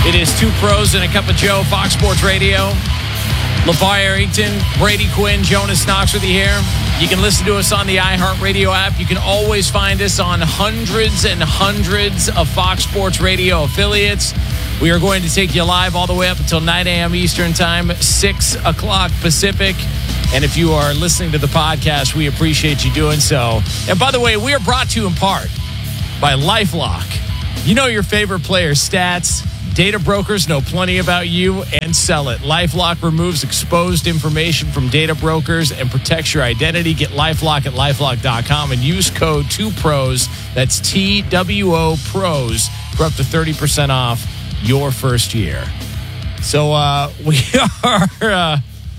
It is Two Pros and a Cup of Joe, Fox Sports Radio. LeVar Arrington, Brady Quinn, Jonas Knox with you here. You can listen to us on the iHeartRadio app. You can always find us on hundreds and hundreds of Fox Sports Radio affiliates. We are going to take you live all the way up until 9 a.m. Eastern Time, 6 o'clock Pacific. And if you are listening to the podcast, we appreciate you doing so. And by the way, we are brought to you in part by LifeLock. You know your favorite player's stats. Data brokers know plenty about you and sell it. LifeLock removes exposed information from data brokers and protects your identity. Get LifeLock at LifeLock.com and use code 2PROS. That's TWO PROS for up to 30% off your first year. So we are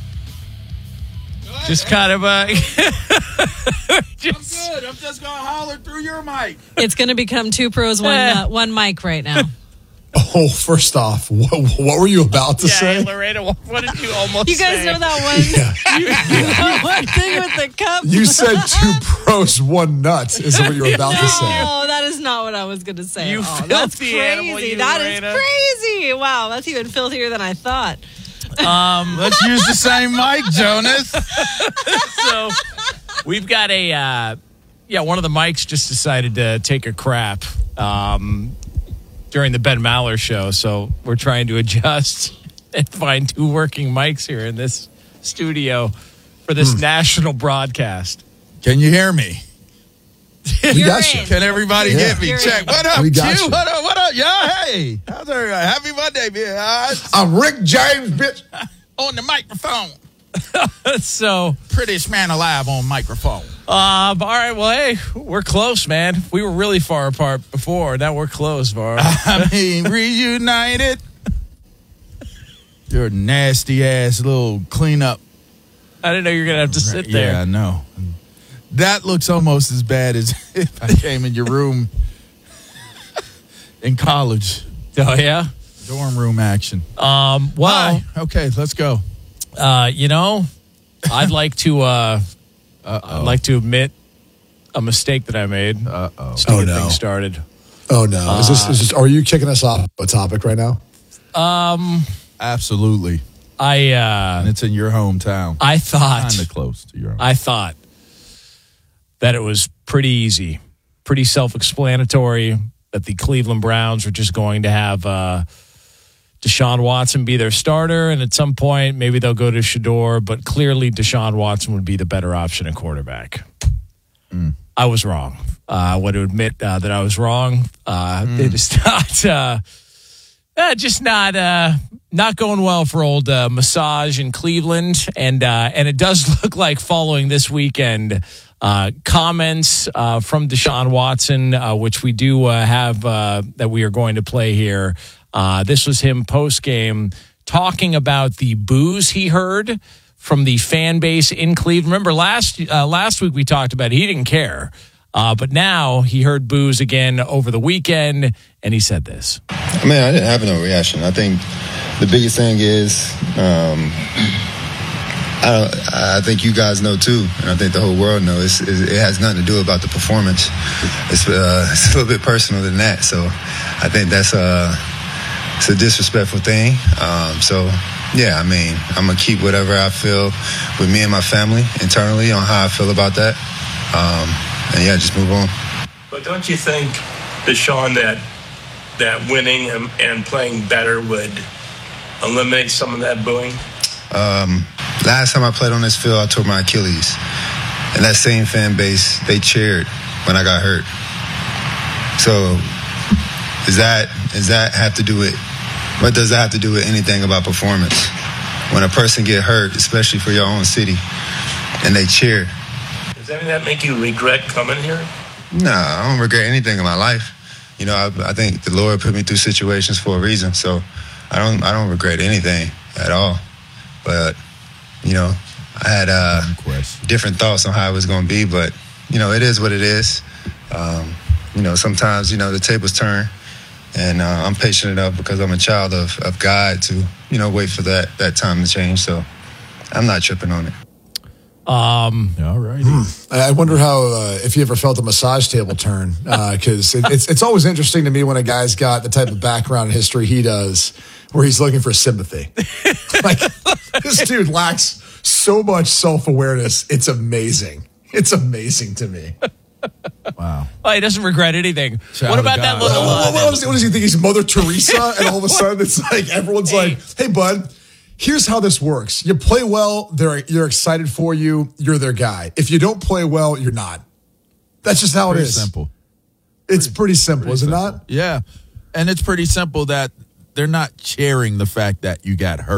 just kind of... I'm good. I'm just going to holler through your mic. It's going to become 2 pros, one mic right now. Oh, first off, what were you about to say? Loretta, what did you almost say? You guys know that one? That one thing with the cup? You said 2 pros, 1 nut is what you were about to say. No, that is not what I was going to say. You that's filthy crazy. animal, you, That Loretta. is crazy. Wow, that's even filthier than I thought. Let's use the same mic, Jonas. So we've got one of the mics just decided to take a crap during the Ben Maller show. So we're trying to adjust and find 2 working mics here in this studio for this national broadcast. Can you hear me? We got you. Can everybody get me? You're Check. in. What up, We got Q? you. What up? Yeah, hey. How's everybody? Happy Monday, man. I'm Rick James, bitch. On the microphone. So, Prettiest man alive on microphone. all right, well, hey, we're close, man. We were really far apart before. Now we're close, Var. I mean, reunited. You're a nasty ass little cleanup. I didn't know you were going to have to sit there. Yeah, I know. That looks almost as bad as if I came in your room in college. Oh, yeah? Dorm room action. Well, Hi. Okay, let's go. I'd like to admit a mistake that I made. Uh-oh. Oh, no. Things started. Oh, no. Is this, are you kicking us off a topic right now? Absolutely. I And it's in your hometown. thought Kind of close to your home. I thought that it was pretty easy, pretty self-explanatory that the Cleveland Browns were just going to have Deshaun Watson be their starter, and at some point maybe they'll go to Shador, but clearly Deshaun Watson would be the better option at quarterback. I was wrong. I want to admit that I was wrong. It is not going well for old Massage in Cleveland, and it does look like following this weekend comments from Deshaun Watson, which we do have that we are going to play here. This was him post-game talking about the boos he heard from the fan base in Cleveland. Remember last week we talked about it. He didn't care. But now he heard boos again over the weekend, and he said this. I mean, I didn't have no reaction. I think the biggest thing is, I think you guys know too, and I think the whole world knows, it has nothing to do about the performance. It's a little bit personal than that. So I think it's a disrespectful thing. So yeah, I mean, I'm gonna keep whatever I feel with me and my family internally on how I feel about that. And yeah, just move on. But don't you think, Deshaun, that winning and playing better would eliminate some of that booing? Last time I played on this field, I tore my Achilles. And that same fan base, they cheered when I got hurt. So does that have to do with, what does that have to do with anything about performance? When a person get hurt, especially for your own city, and they cheer. Does any of that make you regret coming here? No, I don't regret anything in my life. You know, I think the Lord put me through situations for a reason, so I don't regret anything at all. But, you know, I had different thoughts on how it was going to be, but, you know, it is what it is. You know, sometimes, you know, the tables turn, and I'm patient enough because I'm a child of God to, you know, wait for that time to change, so I'm not tripping on it. All righty. I wonder how if you ever felt a massage table turn, because it's always interesting to me when a guy's got the type of background and history he does, where he's looking for sympathy. Like, this dude lacks so much self-awareness. It's amazing. It's amazing to me. Wow. Well, he doesn't regret anything. Child what of about that God. little? What does he think? He's Mother Teresa, and all of a sudden it's like everyone's like, "Hey, bud, here's how this works. You play well, you're excited for you. You're their guy. If you don't play well, you're not. That's just how it is. Simple. It's pretty simple, is it not? Yeah. And it's pretty simple that they're not cheering the fact that you got hurt.